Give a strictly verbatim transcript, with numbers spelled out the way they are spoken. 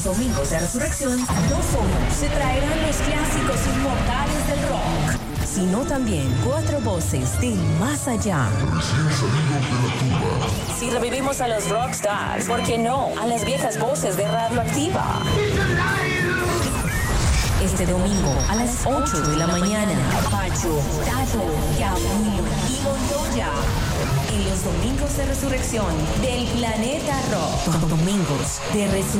Domingos de Resurrección no solo se traerán los clásicos inmortales del rock, sino también cuatro voces del más allá. Si revivimos a los rockstars, ¿por qué no a las viejas voces de Radioactiva? Este domingo a las ocho de la mañana, Pacho, Tato, Gabriel y Montoya en los Domingos de Resurrección del Planeta Rock. Domingos de Resurrección.